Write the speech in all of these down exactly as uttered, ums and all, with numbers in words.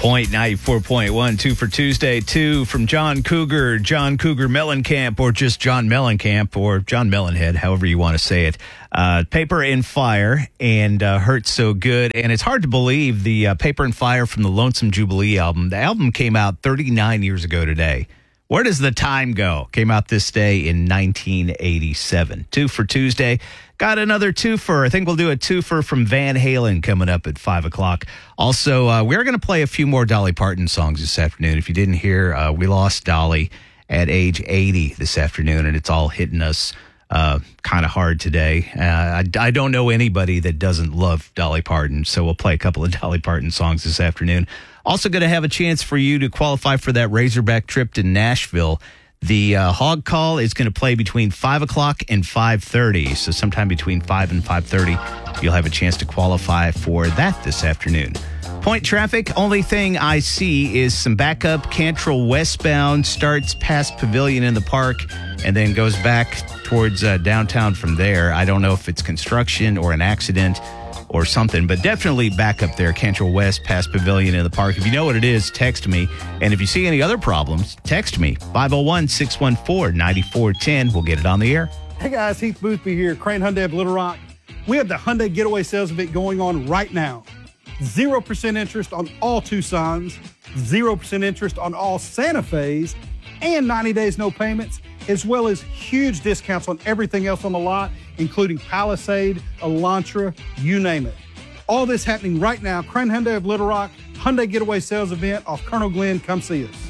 Point ninety-four point one, two for Tuesday, two from John Cougar, John Cougar Mellencamp, or just John Mellencamp, or John Mellenhead, however you want to say it. Uh, Paper and Fire and uh, Hurt So Good. And it's hard to believe the uh, Paper and Fire from the Lonesome Jubilee album. The album came out thirty-nine years ago today. Where does the time go? Came out this day in nineteen eighty-seven. Two for Tuesday. Got another twofer. I think we'll do a twofer from Van Halen coming up at five o'clock. Also, uh, we're going to play a few more Dolly Parton songs this afternoon. If you didn't hear, uh, we lost Dolly at age eighty this afternoon, and it's all hitting us uh, kind of hard today. Uh, I, I don't know anybody that doesn't love Dolly Parton, so we'll play a couple of Dolly Parton songs this afternoon. Also going to have a chance for you to qualify for that Razorback trip to Nashville. The uh, Hog Call is going to play between five o'clock and five thirty. So sometime between five and five thirty, you'll have a chance to qualify for that this afternoon. Point traffic, only thing I see is some backup. Cantrell westbound starts past Pavilion in the Park and then goes back towards uh, downtown from there. I don't know if it's construction or an accident or something, but definitely back up there, Cantrell West, past Pavilion in the Park. If you know what it is, text me. And if you see any other problems, text me, five oh one, six one four, nine four one oh. We'll get it on the air. Hey guys, Heath Boothby here, Crane Hyundai of Little Rock. We have the Hyundai Getaway Sales Event going on right now. zero percent interest on all Tucsons, zero percent interest on all Santa Fe's, and ninety days no payments, as well as huge discounts on everything else on the lot, including Palisade, Elantra, you name it. All this happening right now. Crane Hyundai of Little Rock, Hyundai Getaway Sales Event off Colonel Glenn. Come see us.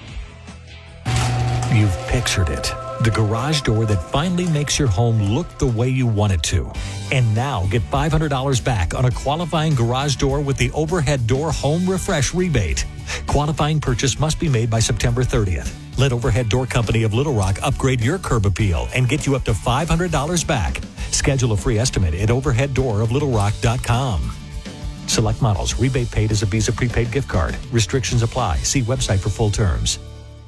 You've pictured it. The garage door that finally makes your home look the way you want it to. And now get five hundred dollars back on a qualifying garage door with the Overhead Door Home Refresh rebate. Qualifying purchase must be made by September thirtieth. Let Overhead Door Company of Little Rock upgrade your curb appeal and get you up to five hundred dollars back. Schedule a free estimate at overhead door of little rock dot com. Select models. Rebate paid as a Visa prepaid gift card. Restrictions apply. See website for full terms.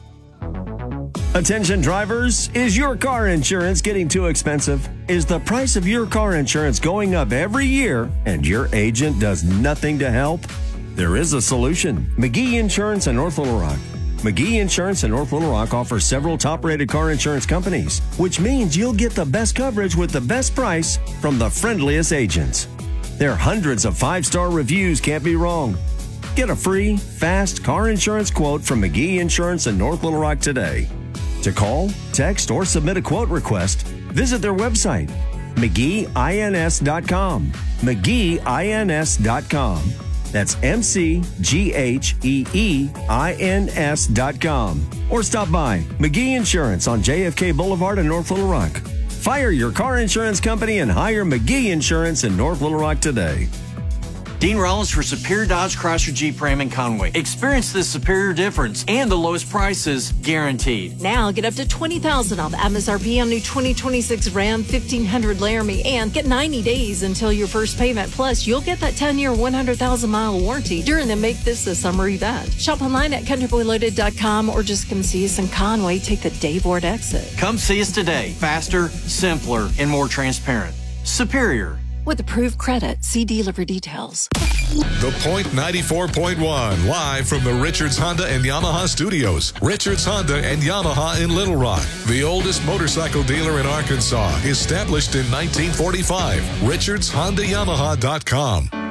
Attention drivers, is your car insurance getting too expensive? Is the price of your car insurance going up every year and your agent does nothing to help? There is a solution. McGee Insurance in North Little Rock. McGee Insurance in North Little Rock offers several top-rated car insurance companies, which means you'll get the best coverage with the best price from the friendliest agents. Their hundreds of five-star reviews can't be wrong. Get a free, fast car insurance quote from McGee Insurance in North Little Rock today. To call, text, or submit a quote request, visit their website, McGee Ins dot com. McGee Ins dot com. That's M C G H E E I N S dot com. Or stop by McGee Insurance on J F K Boulevard in North Little Rock. Fire your car insurance company and hire McGee Insurance in North Little Rock today. Dean Rollins for Superior Dodge Chrysler Jeep Ram in Conway. Experience the superior difference and the lowest prices guaranteed. Now get up to twenty thousand dollars off M S R P on new twenty twenty-six Ram fifteen hundred Laramie and get ninety days until your first payment. Plus, you'll get that ten-year, one hundred thousand mile warranty during the Make This a Summer event. Shop online at country boy loaded dot com or just come see us in Conway. Take the Dave Ward exit. Come see us today. Faster, simpler, and more transparent. Superior. With approved credit, see dealer for details. The Point ninety-four point one, live from the Richards Honda and Yamaha studios. Richards Honda and Yamaha in Little Rock, the oldest motorcycle dealer in Arkansas, established in nineteen forty-five. Richards Honda Yamaha dot com.